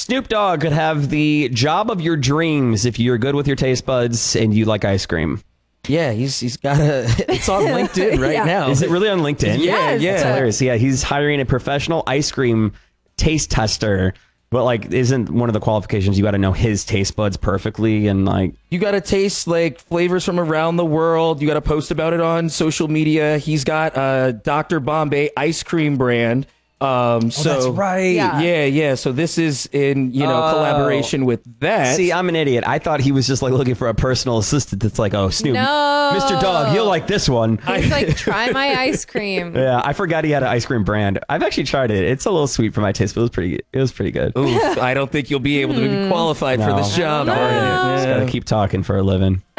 Snoop Dogg could have the job of your dreams if you're good with your taste buds and you like ice cream. Yeah, he's got it's on LinkedIn right now. Is it really on LinkedIn? Yeah, yeah. It's hilarious. Yeah, he's hiring a professional ice cream taste tester. But like, isn't one of the qualifications you got to know his taste buds perfectly and like You got to taste like flavors from around the world. You got to post about it on social media. He's got Dr. Bombay ice cream brand. So that's right. Yeah. So this is in collaboration with that. See, I'm an idiot. I thought he was just like looking for a personal assistant that's like, oh, Snoop, No. Mr. Dog, you'll like this one. He's like, try my ice cream. Yeah, I forgot he had an ice cream brand. I've actually tried it. It's a little sweet for my taste, but it was pretty good. Oof, I don't think you'll be able to be qualified for this job. Just gotta keep talking for a living.